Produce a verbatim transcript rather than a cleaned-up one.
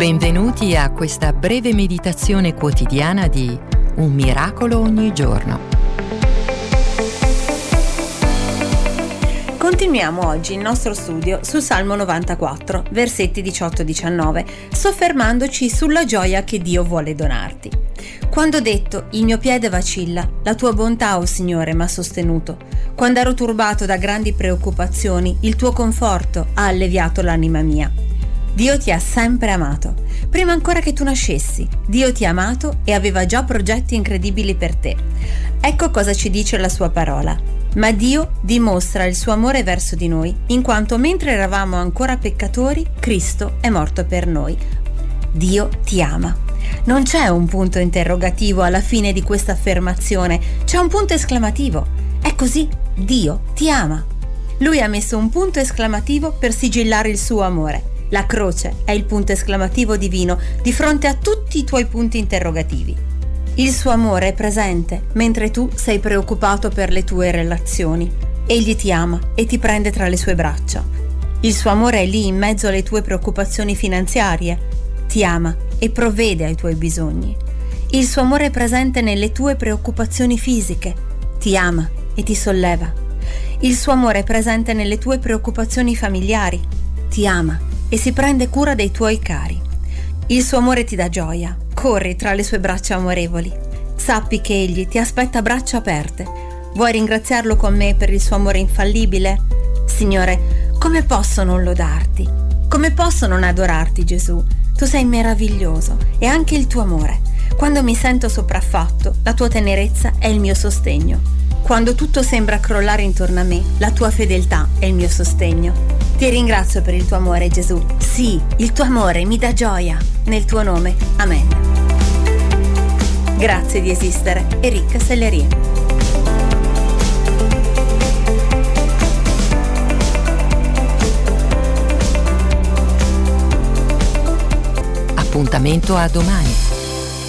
Benvenuti a questa breve meditazione quotidiana di Un miracolo ogni giorno. Continuiamo oggi il nostro studio sul Salmo novantaquattro, versetti diciotto diciannove, soffermandoci sulla gioia che Dio vuole donarti. Quando ho detto, il mio piede vacilla, la tua bontà, o Signore, m'ha sostenuto. Quando ero turbato da grandi preoccupazioni, il tuo conforto ha alleviato l'anima mia. Dio ti ha sempre amato. Prima ancora che tu nascessi, Dio ti ha amato e aveva già progetti incredibili per te. Ecco cosa ci dice la sua parola. Ma Dio dimostra il suo amore verso di noi, in quanto mentre eravamo ancora peccatori, Cristo è morto per noi. Dio ti ama. Non c'è un punto interrogativo alla fine di questa affermazione, c'è un punto esclamativo. È così, Dio ti ama. Lui ha messo un punto esclamativo per sigillare il suo amore. La croce è il punto esclamativo divino di fronte a tutti i tuoi punti interrogativi. Il suo amore è presente mentre tu sei preoccupato per le tue relazioni. Egli ti ama e ti prende tra le sue braccia. Il suo amore è lì in mezzo alle tue preoccupazioni finanziarie. Ti ama e provvede ai tuoi bisogni. Il suo amore è presente nelle tue preoccupazioni fisiche. Ti ama e ti solleva. Il suo amore è presente nelle tue preoccupazioni familiari. Ti ama e si prende cura dei tuoi cari. Il suo amore ti dà gioia, corri tra le sue braccia amorevoli. Sappi che egli ti aspetta a braccia aperte. Vuoi ringraziarlo con me per il suo amore infallibile? Signore, come posso non lodarti? Come posso non adorarti, Gesù? Tu sei meraviglioso e anche il tuo amore. Quando mi sento sopraffatto, la tua tenerezza è il mio sostegno. Quando tutto sembra crollare intorno a me, la tua fedeltà è il mio sostegno. Ti ringrazio per il tuo amore, Gesù. Sì, il tuo amore mi dà gioia. Nel tuo nome, amen. Grazie di esistere, Enrica Sellerie. Appuntamento a domani.